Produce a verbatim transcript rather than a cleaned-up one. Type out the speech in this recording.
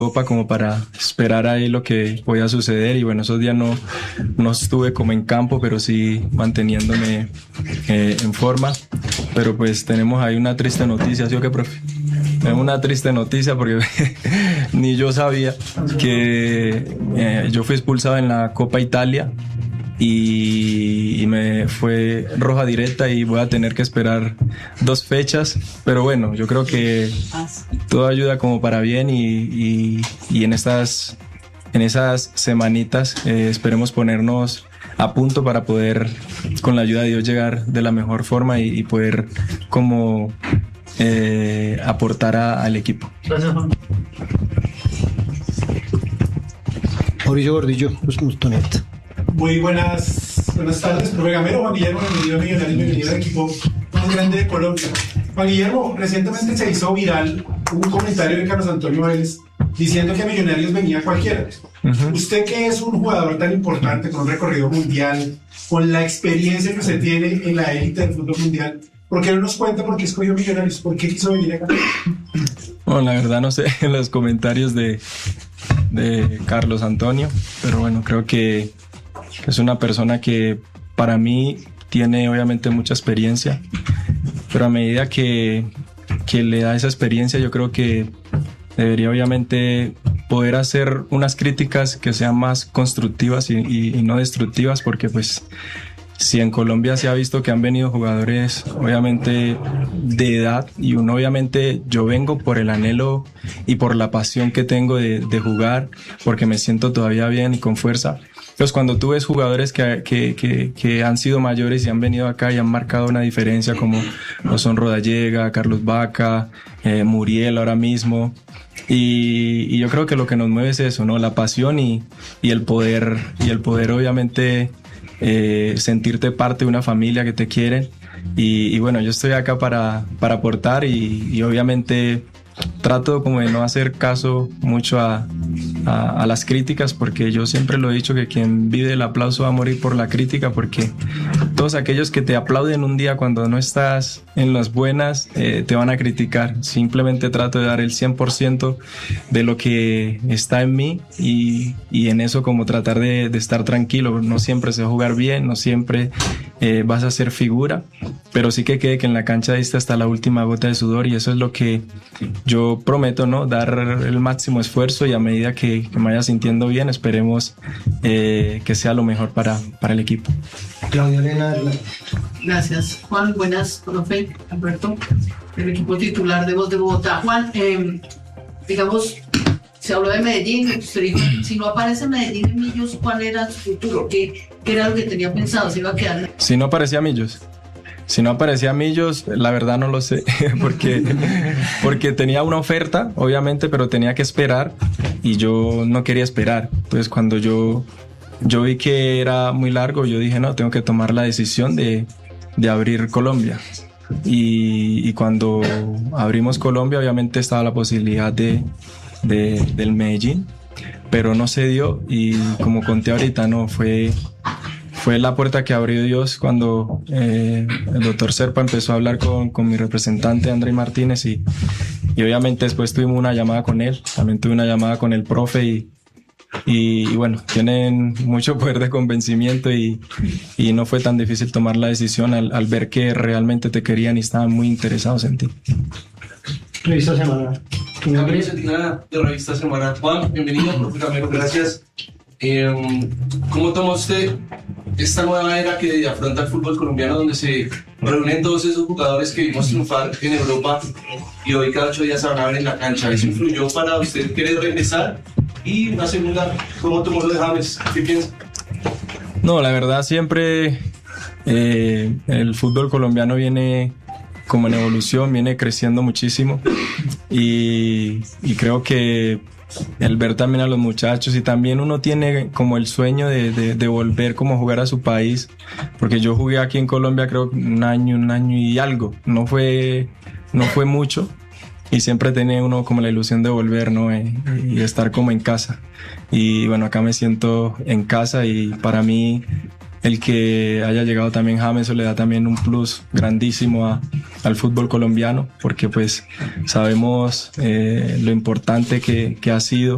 Copa como para esperar ahí lo que podía suceder, y bueno, esos días no, no estuve como en campo, pero sí manteniéndome eh, en forma. Pero pues tenemos ahí una triste noticia, ¿sí o qué, profe? Tenemos una triste noticia porque ni yo sabía que eh, yo fui expulsado en la Copa Italia y, y me fue roja directa y voy a tener que esperar dos fechas, pero bueno, yo creo que todo ayuda como para bien, y, y, y en estas en esas semanitas eh, esperemos ponernos a punto para poder, con la ayuda de Dios, llegar de la mejor forma y, y poder como eh, aportar a, al equipo. Gracias, Juan. Mauricio Gordillo, Luz punto net. Muy buenas, buenas tardes, profe Gamero. Juan Guillermo, bienvenido a Millonarios, bienvenido al equipo más grande de Colombia. Juan Guillermo, recientemente se hizo viral un comentario de Carlos Antonio Vélez diciendo que a Millonarios venía cualquiera. Uh-huh. Usted, que es un jugador tan importante, con un recorrido mundial, con la experiencia que usted tiene en la élite del fútbol mundial, ¿por qué no nos cuenta por qué escogió Millonarios? ¿Por qué quiso venir acá? Bueno, la verdad no sé los comentarios de, de Carlos Antonio, pero bueno, creo que es una persona que para mí tiene obviamente mucha experiencia, pero a medida que, que le da esa experiencia, yo creo que debería obviamente poder hacer unas críticas que sean más constructivas y, y, y no destructivas, porque pues si en Colombia se ha visto que han venido jugadores obviamente de edad, y uno obviamente, yo vengo por el anhelo y por la pasión que tengo de, de jugar, porque me siento todavía bien y con fuerza. Pues cuando tú ves jugadores que, que, que, que han sido mayores y han venido acá y han marcado una diferencia, como lo son Rodallega, Carlos Vaca, eh, Muriel ahora mismo, y, y yo creo que lo que nos mueve es eso, ¿no? La pasión y, y el poder, y el poder obviamente eh, sentirte parte de una familia que te quieren, y, y bueno, yo estoy acá para, para aportar, y, y obviamente trato como de no hacer caso mucho a, a, a las críticas, porque yo siempre lo he dicho, que quien vive el aplauso va a morir por la crítica, porque todos aquellos que te aplauden un día cuando no estás en las buenas eh, te van a criticar. Simplemente trato de dar el cien por ciento de lo que está en mí, y, y en eso como tratar de, de estar tranquilo. No siempre se va a jugar bien, no siempre eh, vas a ser figura, pero sí que quede que en la cancha diste hasta la última gota de sudor, y eso es lo que yo prometo, ¿no? Dar el máximo esfuerzo, y a medida que, que me vaya sintiendo bien, esperemos eh, que sea lo mejor para, para el equipo. Claudia Elena. Gracias, Juan. Buenas, profe Alberto, del equipo titular de Voz de Bogotá. Juan, eh, digamos, se habló de Medellín. Usted dijo, si no aparece Medellín en Millos, ¿cuál era su futuro? ¿Qué, qué era lo que tenía pensado? ¿Se iba a quedar? Si no aparecía Millos. Si no aparecía Millos, la verdad no lo sé, porque, porque tenía una oferta, obviamente, pero tenía que esperar, y yo no quería esperar. Entonces cuando yo, yo vi que era muy largo, yo dije, no, tengo que tomar la decisión de, de abrir Colombia. Y, y cuando abrimos Colombia, obviamente estaba la posibilidad de, de, del Medellín, pero no se dio, y como conté ahorita, no fue... Fue la puerta que abrió Dios cuando eh, el doctor Serpa empezó a hablar con, con mi representante André Martínez, y, y obviamente después tuvimos una llamada con él, también tuve una llamada con el profe, y, y, y bueno, tienen mucho poder de convencimiento, y, y no fue tan difícil tomar la decisión al, al ver que realmente te querían y estaban muy interesados en ti. Revista Semana. Gabriel Cetina, de Revista Semana. Juan, bienvenido, profe Gamero, gracias. Eh, ¿Cómo toma usted esta nueva era que afronta el fútbol colombiano, donde se reúnen todos esos jugadores que vimos triunfar en Europa y hoy cada ocho días se van a ver en la cancha? ¿Eso influyó para usted querer regresar? Y una segunda, ¿cómo tomó lo de James? ¿Qué piensa? No, la verdad siempre eh, el fútbol colombiano viene como en evolución, viene creciendo muchísimo, y, y creo que el ver también a los muchachos, y también uno tiene como el sueño de, de, de volver como a jugar a su país, porque yo jugué aquí en Colombia creo un año, un año y algo, no fue, no fue mucho, y siempre tenía uno como la ilusión de volver, ¿no? Eh, y estar como en casa, y bueno, acá me siento en casa, y para mí el que haya llegado también James, eso le da también un plus grandísimo a, al fútbol colombiano, porque pues sabemos eh, lo importante que, que ha sido